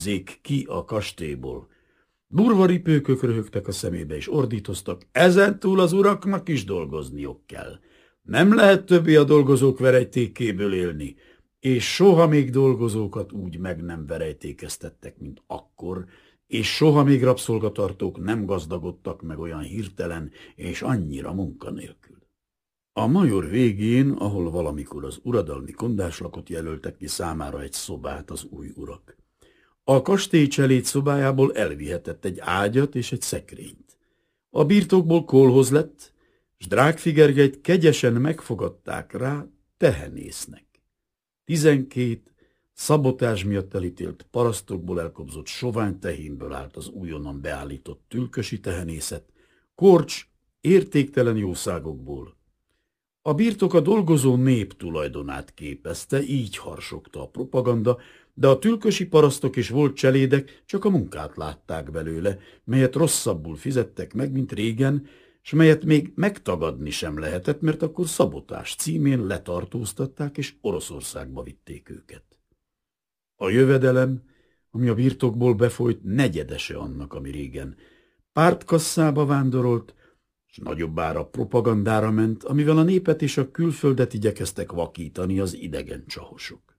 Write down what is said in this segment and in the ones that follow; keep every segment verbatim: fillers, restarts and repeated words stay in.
Zék ki a kastélyból. Durva ripőkök röhögtek a szemébe, és ordítoztak, ezentúl az uraknak is dolgozniuk kell. Nem lehet többé a dolgozók verejtékéből élni, és soha még dolgozókat úgy meg nem verejtékeztettek, mint akkor, és soha még rabszolgatartók nem gazdagodtak meg olyan hirtelen és annyira munkanélkül. A major végén, ahol valamikor az uradalmi kondáslakot jelöltek ki számára egy szobát az új urak. A kastély cseléd szobájából elvihetett egy ágyat és egy szekrényt. A birtokból kolhoz lett, s Drágfigergelyt kegyesen megfogadták rá tehenésznek. Tizenkét szabotás miatt elítélt parasztokból elkobzott sovány tehénből állt az újonnan beállított tülkösi tehenészet, Korcs értéktelen jószágokból. A birtok a dolgozó nép tulajdonát képezte, így harsogta a propaganda, de a tülkösi parasztok és volt cselédek csak a munkát látták belőle, melyet rosszabbul fizettek meg, mint régen, s melyet még megtagadni sem lehetett, mert akkor szabotás címén letartóztatták és Oroszországba vitték őket. A jövedelem, ami a birtokból befolyt, negyedese annak, ami régen pártkasszába vándorolt, és nagyobb ára propagandára ment, amivel a népet és a külföldet igyekeztek vakítani az idegen csahosok.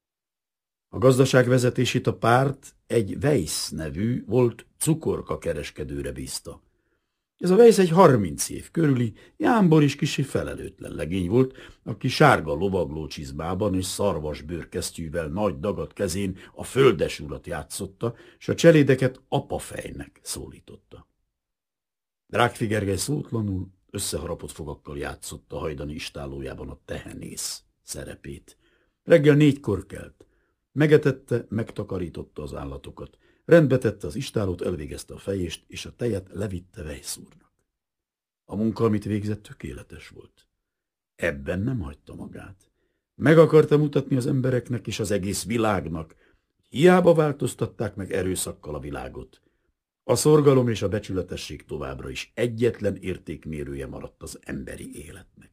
A gazdaság vezetését a párt egy Weiss nevű, volt cukorka kereskedőre bízta. Ez a Weiss egy harminc év körüli, jámbor és kissé felelőtlen legény volt, aki sárga lovagló csizmában és szarvas bőrkesztyűvel nagy dagat kezén a földesurat játszotta, és a cselédeket apafejnek szólította. Drágfigergely szótlanul, összeharapott fogakkal játszotta a hajdani istállójában a tehenész szerepét. Reggel négykor kelt. Megetette, megtakarította az állatokat. Rendbe tette az istálót, elvégezte a fejést, és a tejet levitte Weiss úrnak. A munka, amit végzett, tökéletes volt. Ebben nem hagyta magát. Meg akarta mutatni az embereknek és az egész világnak, hiába változtatták meg erőszakkal a világot. A szorgalom és a becsületesség továbbra is egyetlen értékmérője maradt az emberi életnek.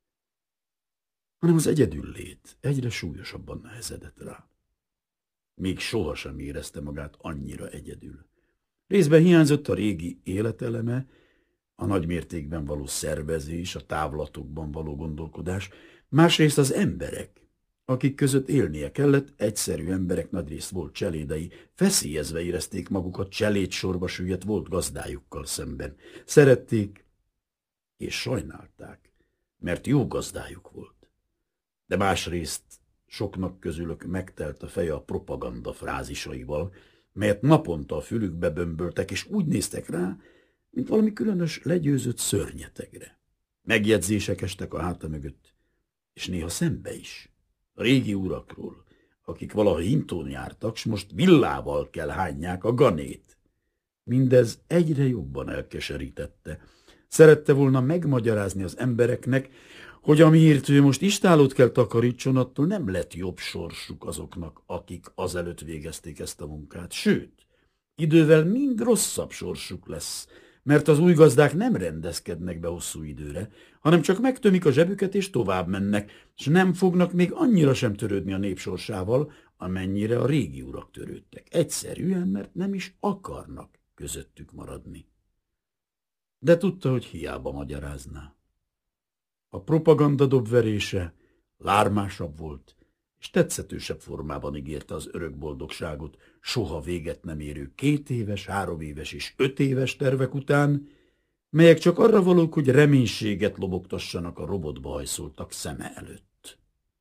Hanem az egyedüllét egyre súlyosabban nehezedett rá. Még sohasem érezte magát annyira egyedül. Részben hiányzott a régi életeleme, a nagymértékben való szervezés, a távlatokban való gondolkodás, másrészt az emberek, akik között élnie kellett, egyszerű emberek, nagyrészt volt cselédei, feszélyezve érezték magukat cselédsorba süllyedt volt gazdájukkal szemben. Szerették és sajnálták, mert jó gazdájuk volt. De másrészt soknak közülük megtelt a feje a propaganda frázisaival, melyet naponta a fülükbe bömböltek, és úgy néztek rá, mint valami különös legyőzött szörnyetegre. Megjegyzések estek a háta mögött, és néha szembe is. A régi urakról, akik valaha hintón jártak, s most villával kell hányják a ganét. Mindez egyre jobban elkeserítette. Szerette volna megmagyarázni az embereknek, hogy amiért ő most istálót kell takarítson, attól nem lett jobb sorsuk azoknak, akik azelőtt végezték ezt a munkát. Sőt, idővel mind rosszabb sorsuk lesz, mert az új gazdák nem rendezkednek be hosszú időre, hanem csak megtömik a zsebüket és tovább mennek, és nem fognak még annyira sem törődni a nép sorsával, amennyire a régi urak törődtek. Egyszerűen, mert nem is akarnak közöttük maradni. De tudta, hogy hiába magyarázná. A propaganda dobverése lármásabb volt, és tetszetősebb formában ígérte az örök boldogságot, soha véget nem érő két éves, három éves és öt éves tervek után, melyek csak arra valók, hogy reménységet lobogtassanak a robotba hajszoltak szeme előtt.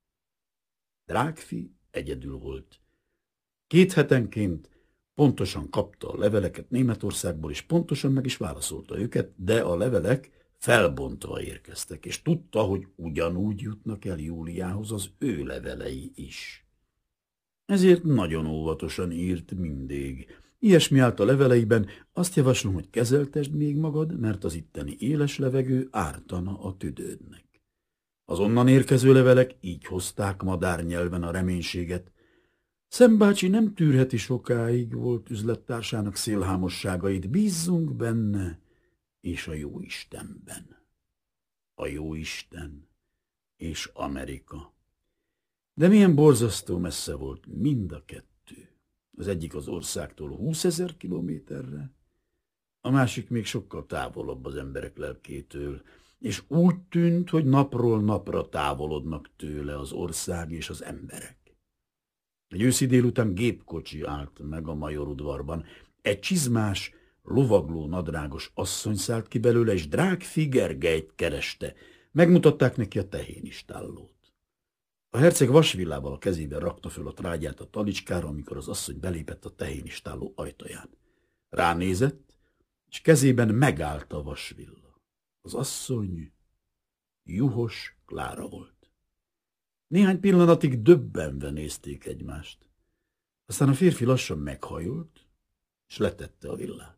Drágfi egyedül volt. Két hetenként pontosan kapta a leveleket Németországból, és pontosan meg is válaszolta őket, de a levelek felbontva érkeztek, és tudta, hogy ugyanúgy jutnak el Júliához az ő levelei is. Ezért nagyon óvatosan írt mindig. Ilyesmi állt a leveleiben, azt javaslom, hogy kezeltesd még magad, mert az itteni éles levegő ártana a tüdődnek. Az onnan érkező levelek így hozták madárnyelven a reménységet. Szembácsi nem tűrheti sokáig, volt üzlettársának szélhámosságait, bízzunk benne, és a Jóistenben. A Jóisten és Amerika. De milyen borzasztó messze volt mind a kettő. Az egyik az országtól húszezer kilométerre, a másik még sokkal távolabb az emberek lelkétől, és úgy tűnt, hogy napról napra távolodnak tőle az ország és az emberek. Egy őszi délután gépkocsi állt meg a majorudvarban. Egy csizmás, lovagló nadrágos asszony szállt ki belőle, és Drágfi Gergelyt kereste. Megmutatták neki a tehénistállót. A herceg vasvillával a kezében rakta föl a trágyát a talicskára, amikor az asszony belépett a tehénistálló ajtaján. Ránézett, és kezében megállt a vasvilla. Az asszony Juhos Klára volt. Néhány pillanatig döbbenve nézték egymást. Aztán a férfi lassan meghajolt, és letette a villát.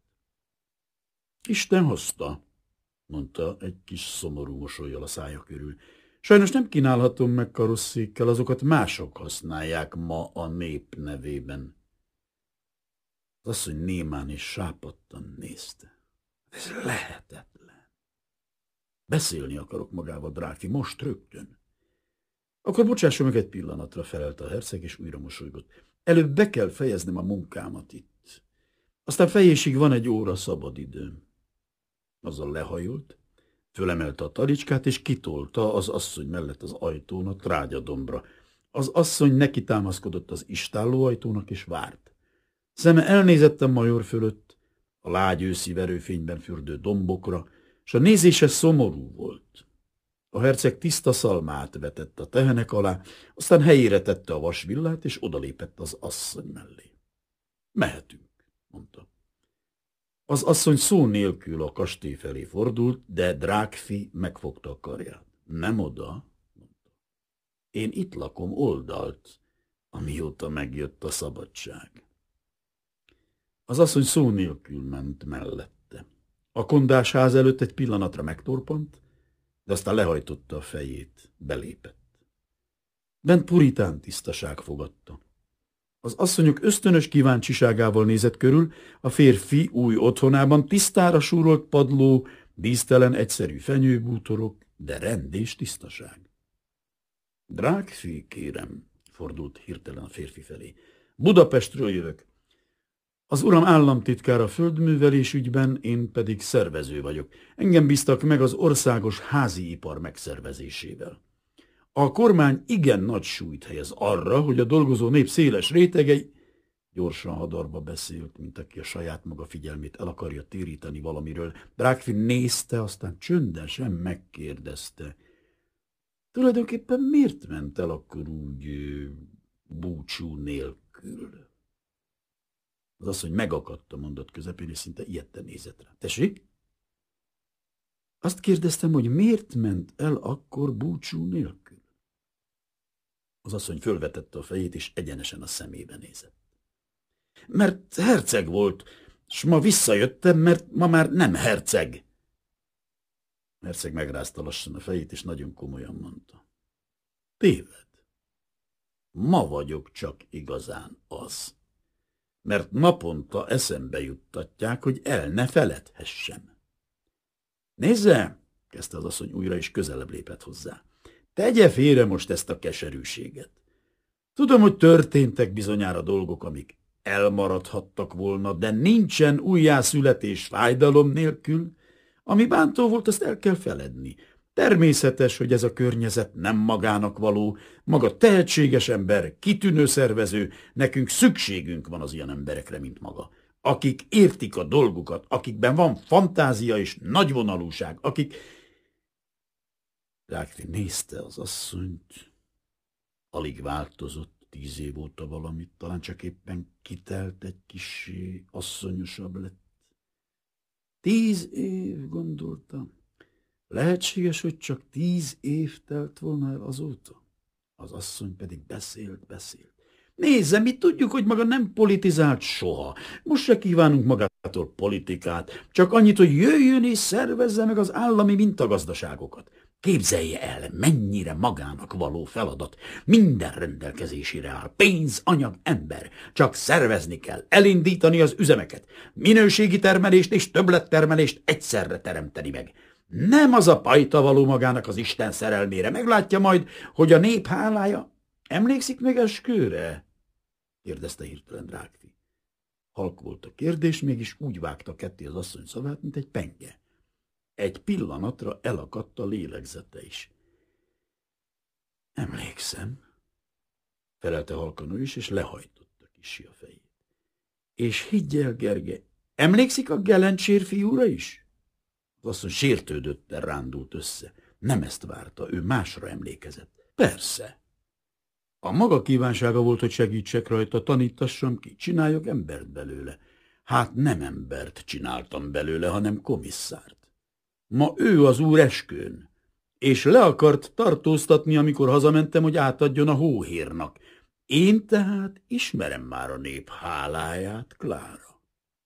Isten hozta, mondta egy kis szomorú mosollyal a szája körül. Sajnos nem kínálhatom meg karosszékkel, azokat mások használják ma a nép nevében. Az asszony némán és sápadtan nézte. Ez lehetetlen. Beszélni akarok magával, Drágfi, most rögtön. Akkor bocsásson meg egy pillanatra, felelte a herceg, és újra mosolygott. Előbb be kell fejeznem a munkámat itt. Aztán fejésig van egy óra szabadidőm. Azzal lehajolt, fölemelte a talicskát, és kitolta az asszony mellett az ajtón a trágyadombra. Az asszony neki támaszkodott az istálló ajtónak, és várt. Szeme elnézett a major fölött, a lágy őszi verőfényben fürdő dombokra, és a nézése szomorú volt. A herceg tiszta szalmát vetett a tehenek alá, aztán helyére tette a vasvillát, és odalépett az asszony mellé. Mehetünk, mondta. Az asszony szó nélkül a kastély felé fordult, de Drágfi megfogta a karját. Nem oda, mondta. Én itt lakom oldalt, amióta megjött a szabadság. Az asszony szó nélkül ment mellette. A kondásház előtt egy pillanatra megtorpant, de aztán lehajtotta a fejét, belépett. Bent puritán tisztaság fogadta. Az asszonyok ösztönös kíváncsiságával nézett körül, a férfi új otthonában tisztára súrolt padló, dísztelen egyszerű fenyőbútorok, de rend és tisztaság. Drágfi, kérem, fordult hirtelen a férfi felé. Budapestről jövök. Az uram államtitkár a földművelés ügyben, én pedig szervező vagyok. Engem bíztak meg az országos házi ipar megszervezésével. A kormány igen nagy súlyt helyez arra, hogy a dolgozó nép széles rétegei... Gyorsan hadarba beszélt, mint aki a saját maga figyelmét el akarja téríteni valamiről. Drágfi nézte, aztán csöndesen megkérdezte. Tulajdonképpen miért ment el akkor úgy búcsú nélkül? Az asszony megakadt a mondat közepén, és szinte ijedten nézett rá. Tessék? Azt kérdeztem, hogy miért ment el akkor búcsú nélkül? Az asszony fölvetette a fejét, és egyenesen a szemébe nézett. Mert herceg volt, s ma visszajöttem, mert ma már nem herceg. A herceg megrázta lassan a fejét, és nagyon komolyan mondta. Téved. Ma vagyok csak igazán az. Mert naponta eszembe juttatják, hogy el ne feledhessem. Nézze, kezdte az asszony újra, és közelebb lépett hozzá. Tegye félre most ezt a keserűséget. Tudom, hogy történtek bizonyára dolgok, amik elmaradhattak volna, de nincsen újjászületés fájdalom nélkül. Ami bántó volt, azt el kell feledni. Természetes, hogy ez a környezet nem magának való, maga tehetséges ember, kitűnő szervező, nekünk szükségünk van az ilyen emberekre, mint maga. Akik értik a dolgukat, akikben van fantázia és nagyvonalúság, akik... Drágfi nézte az asszonyt, alig változott, tíz év óta valamit, talán csak éppen kitelt egy kissé, asszonyosabb lett. Tíz év, gondoltam. Lehetséges, hogy csak tíz év telt volna el azóta? Az asszony pedig beszélt, beszélt. Nézze, mi tudjuk, hogy maga nem politizált soha. Most se kívánunk magától politikát, csak annyit, hogy jöjjön és szervezze meg az állami mintagazdaságokat. Képzelje el, mennyire magának való feladat. Minden rendelkezésére áll. Pénz, anyag, ember. Csak szervezni kell, elindítani az üzemeket. Minőségi termelést és többlettermelést egyszerre teremteni meg. Nem az a pajta való magának az Isten szerelmére. Meglátja majd, hogy a nép hálája... Emlékszik meg eskőre? kérdezte hirtelen Drágfi. Halk volt a kérdés, mégis úgy vágta ketté az asszony szavát, mint egy penge. Egy pillanatra elakadt a lélegzete is. Emlékszem, felelte halkan ő is, és lehajtotta kissé a fejét. És higgy el, Gergely, emlékszik a Gelencsér fiúra is? Az asszony sértődötten rándult össze. Nem ezt várta, ő másra emlékezett. Persze. A maga kívánsága volt, hogy segítsek rajta, tanítassam ki, csináljak embert belőle. Hát nem embert csináltam belőle, hanem komisszárt. Ma ő az úr eskőn, és le akart tartóztatni, amikor hazamentem, hogy átadjon a hóhérnak. Én tehát ismerem már a nép háláját, Klára.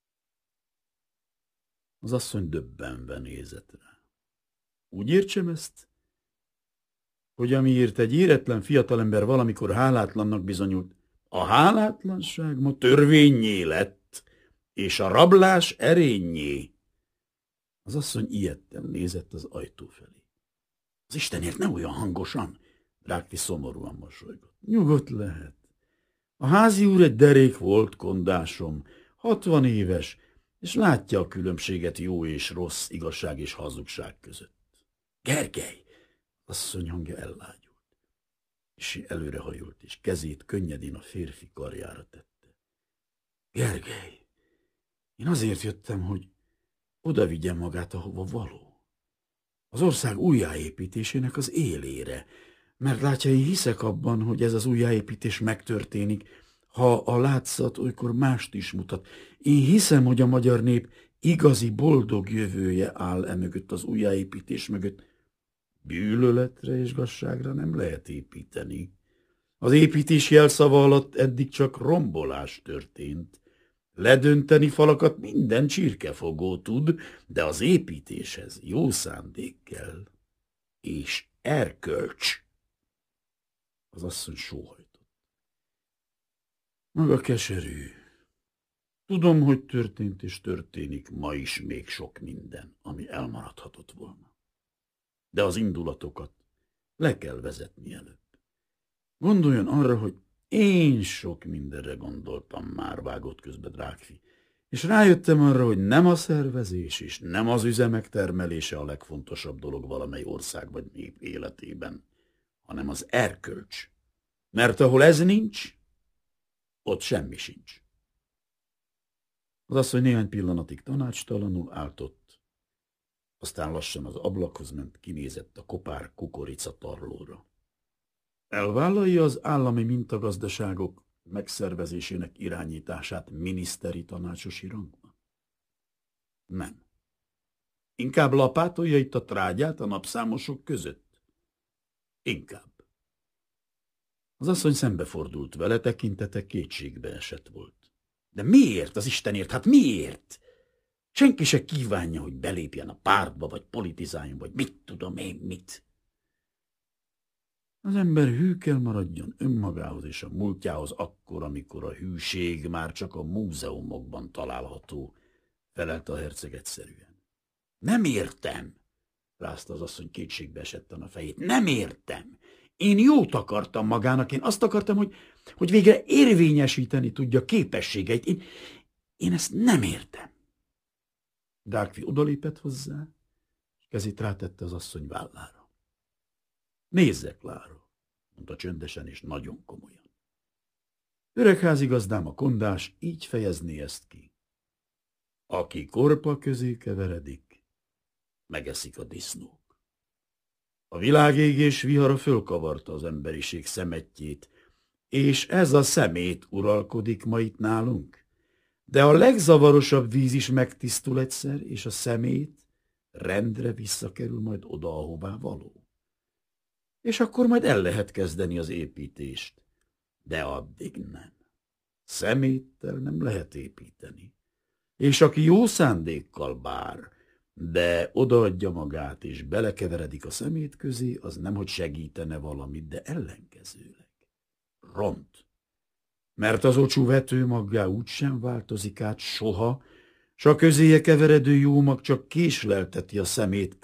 Az asszony döbbenve nézett rá. Úgy értsem ezt, hogy amiért egy éretlen fiatalember valamikor hálátlannak bizonyult, a hálátlanság ma törvényé lett, és a rablás erényé. Az asszony ijedten nézett az ajtó felé. Az Istenért ne olyan hangosan, Drágfi szomorúan mosolygott. Nyugodt lehet. A házi úr egy derék volt, kondásom, hatvan éves, és látja a különbséget jó és rossz, igazság és hazugság között. Gergely! Asszony hangja ellágyult, és előrehajolt, és kezét könnyedén a férfi karjára tette. Gergely, én azért jöttem, hogy oda vigyem magát, ahova való. Az ország újjáépítésének az élére, mert látja, én hiszek abban, hogy ez az újjáépítés megtörténik, ha a látszat olykor mást is mutat. Én hiszem, hogy a magyar nép igazi boldog jövője áll emögött, az újjáépítés mögött. Gyűlöletre és gazságra nem lehet építeni. Az építés jelszava alatt eddig csak rombolás történt. Ledönteni falakat minden csirkefogó tud, de az építéshez jó szándék kell. És erkölcs. Az asszony sóhajtott. Maga keserű. Tudom, hogy történt és történik ma is még sok minden, ami elmaradhatott volna. De az indulatokat le kell vezetni előbb. Gondoljon arra, hogy én sok mindenre gondoltam már, vágott közbe Drágfi, és rájöttem arra, hogy nem a szervezés és nem az üzemek termelése a legfontosabb dolog valamely ország vagy nép életében, hanem az erkölcs. Mert ahol ez nincs, ott semmi sincs. Az asszony néhány pillanatig tanácstalanul állt ott, aztán lassan az ablakhoz ment, kinézett a kopár kukorica tarlóra. Elvállalja az állami mintagazdaságok megszervezésének irányítását miniszteri tanácsosi rangban? Nem. Inkább lapátolja itt a trágyát a napszámosok között? Inkább. Az asszony szembefordult vele, tekintete kétségbe esett volt. De miért, az Istenért, hát miért? Senki se kívánja, hogy belépjen a pártba, vagy politizáljon, vagy mit tudom én mit. Az ember hű kell maradjon önmagához és a múltjához akkor, amikor a hűség már csak a múzeumokban található, felelt a herceg egyszerűen. Nem értem, rázta az asszony kétségbe esetten a fejét. Nem értem. Én jót akartam magának, én azt akartam, hogy, hogy végre érvényesíteni tudja képességeit. Én, én ezt nem értem. Drágfi odalépett hozzá, és kezét rátette az asszony vállára. Nézzek, Klára, mondta csöndesen és nagyon komolyan. Öregházigazdám a kondás így fejezné ezt ki. Aki korpa közé keveredik, megeszik a disznók. A világégés vihara fölkavarta az emberiség szemetjét, és ez a szemét uralkodik ma itt nálunk. De a legzavarosabb víz is megtisztul egyszer, és a szemét rendre visszakerül majd oda, ahová való. És akkor majd el lehet kezdeni az építést. De addig nem. Szeméttel nem lehet építeni. És aki jó szándékkal bár, de odaadja magát és belekeveredik a szemét közé, az nemhogy segítene valamit, de ellenkezőleg ront. Mert az ocsú vetőmaggá úgysem változik át soha, s a közéje keveredő jó mag csak késlelteti a szemét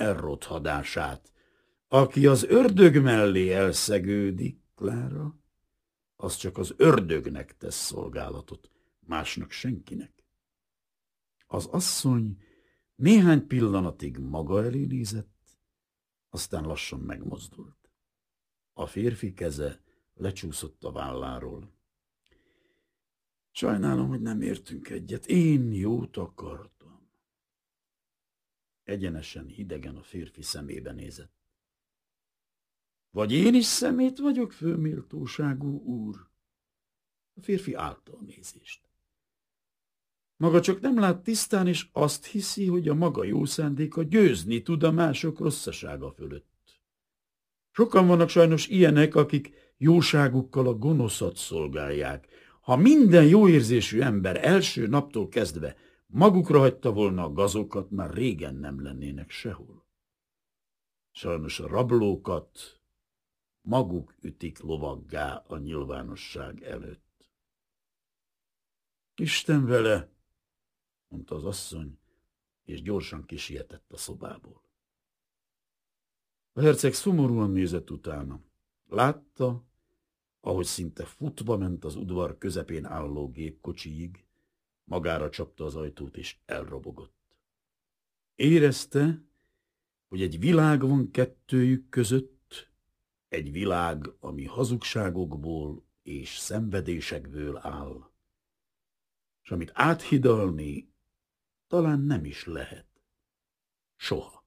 elrothadását. Aki az ördög mellé elszegődik, Klára, az csak az ördögnek tesz szolgálatot, másnak senkinek. Az asszony néhány pillanatig maga elé nézett, aztán lassan megmozdult. A férfi keze lecsúszott a válláról. Sajnálom, hogy nem értünk egyet. Én jót akartam. Egyenesen, hidegen a férfi szemébe nézett. Vagy én is szemét vagyok, főméltóságú úr? A férfi állta a nézést. Maga csak nem lát tisztán, és azt hiszi, hogy a maga jó szándéka győzni tud a mások rosszasága fölött. Sokan vannak sajnos ilyenek, akik jóságukkal a gonoszat szolgálják. Ha minden jóérzésű ember első naptól kezdve magukra hagyta volna a gazokat, már régen nem lennének sehol. Sajnos a rablókat maguk ütik lovaggá a nyilvánosság előtt. Isten vele, mondta az asszony, és gyorsan kisietett a szobából. A herceg szomorúan nézett utána. Látta, ahogy szinte futva ment az udvar közepén álló gépkocsiig, magára csapta az ajtót és elrobogott. Érezte, hogy egy világ van kettőjük között, egy világ, ami hazugságokból és szenvedésekből áll, és amit áthidalni talán nem is lehet. Soha.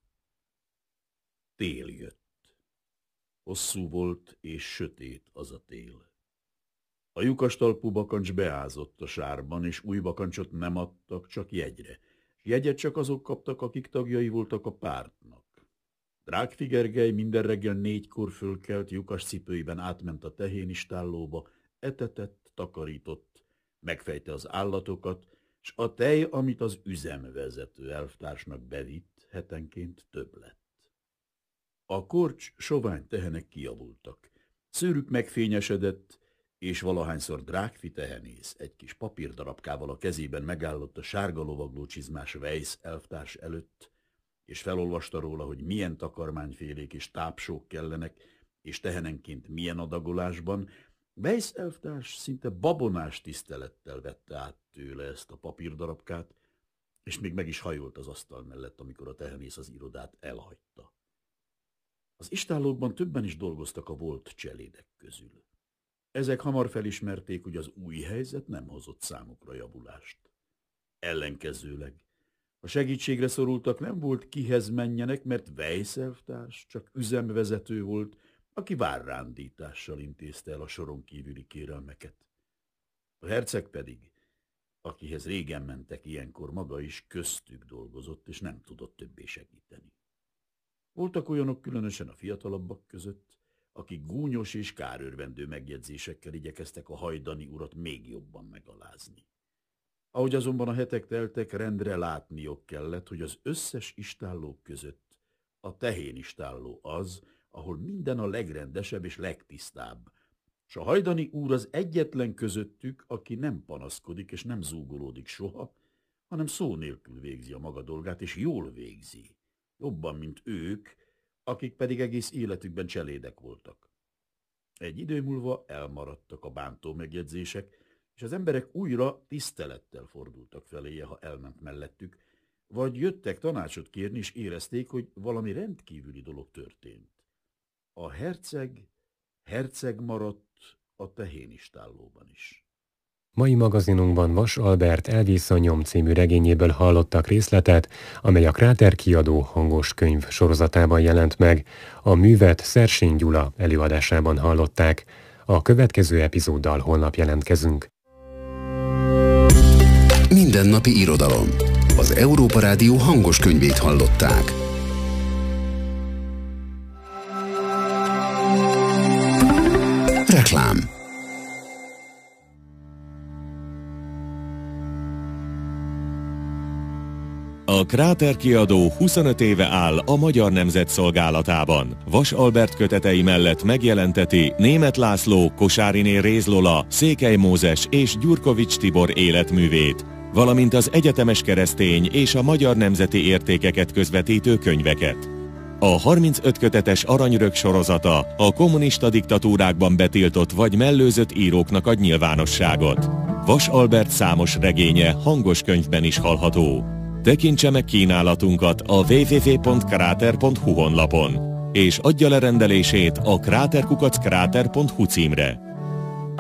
Tél jött. Hosszú volt és sötét az a tél. A lyukastalpú bakancs beázott a sárban, és új bakancsot nem adtak, csak jegyre. Jegyet csak azok kaptak, akik tagjai voltak a pártnak. Drágfi Gergely minden reggel négykor fölkelt, lyukas cipőiben átment a tehénistállóba, etetett, takarított, megfejte az állatokat, s a tej, amit az üzemvezető elvtársnak bevitt, hetenként több lett. A korcs sovány tehenek kijavultak. Szőrük megfényesedett, és valahányszor Drágfi tehenész egy kis papírdarabkával a kezében megállott a sárga lovagló csizmás Weiss elvtárs előtt, és felolvasta róla, hogy milyen takarmányfélék és tápsók kellenek, és tehenenként milyen adagolásban. Weiss elvtárs szinte babonás tisztelettel vette át tőle ezt a papírdarabkát, és még meg is hajolt az asztal mellett, amikor a tehenész az irodát elhagyta. Az istállókban többen is dolgoztak a volt cselédek közül. Ezek hamar felismerték, hogy az új helyzet nem hozott számukra javulást. Ellenkezőleg, a segítségre szorultak, nem volt kihez menjenek, mert Weiss elvtárs csak üzemvezető volt, aki várrándítással intézte el a soron kívüli kérelmeket. A herceg pedig, akihez régen mentek ilyenkor, maga is köztük dolgozott, és nem tudott többé segíteni. Voltak olyanok, különösen a fiatalabbak között, akik gúnyos és kárőrvendő megjegyzésekkel igyekeztek a hajdani urat még jobban megalázni. Ahogy azonban a hetek teltek, rendre látniok kellett, hogy az összes istállók között a tehénistálló az, ahol minden a legrendesebb és legtisztább, s a hajdani úr az egyetlen közöttük, aki nem panaszkodik és nem zúgolódik soha, hanem szó nélkül végzi a maga dolgát, és jól végzi. Jobban, mint ők, akik pedig egész életükben cselédek voltak. Egy idő múlva elmaradtak a bántó megjegyzések, és az emberek újra tisztelettel fordultak feléje, ha elment mellettük, vagy jöttek tanácsot kérni, és érezték, hogy valami rendkívüli dolog történt. A herceg herceg maradt a tehénistállóban is. Mai magazinunkban Vas Albert Elvész a nyom című regényéből hallottak részletet, amely a Kráter kiadó hangos könyv sorozatában jelent meg. A művet Szersény Gyula előadásában hallották. A következő epizóddal holnap jelentkezünk. Mindennapi irodalom. Az Európa Rádió hangos könyvét hallották. Reklám. A Kráter kiadó huszonöt éve áll a Magyar Nemzet szolgálatában. Vas Albert kötetei mellett megjelenteti Németh László, Kosáriné Réz Lola, Székely Mózes és Gyurkovics Tibor életművét, valamint az egyetemes keresztény és a magyar nemzeti értékeket közvetítő könyveket. A harmincöt kötetes Aranyrög sorozata a kommunista diktatúrákban betiltott vagy mellőzött íróknak ad nyilvánosságot. Vas Albert számos regénye hangos könyvben is hallható. Tekintse meg kínálatunkat a double-u double-u double-u pont kráter pont hu honlapon, és adja le rendelését a kráter kukac kráter pont hu címre.